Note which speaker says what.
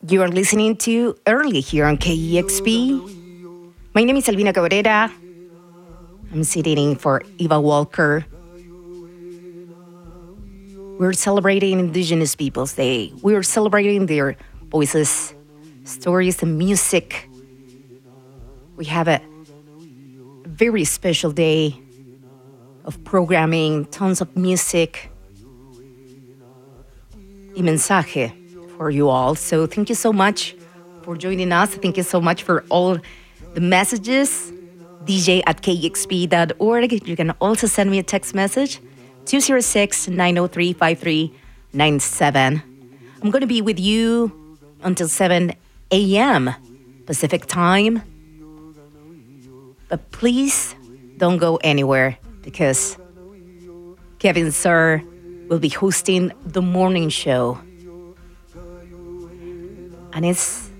Speaker 1: You are listening to Early here on KEXP. My name is Albina Cabrera. I'm sitting in for Eva Walker. We're celebrating Indigenous Peoples Day. We're celebrating their voices, stories, and music. We have a very special day of programming, tons of music, y mensaje for you all. So thank you so much for joining us. Thank you so much for all the messages. dj@kexp.org. You can also send me a text message, 206-903-5397. I'm going to be with you until 7 a.m. Pacific time. But please don't go anywhere because Kevin Sir will be hosting the morning show. And it's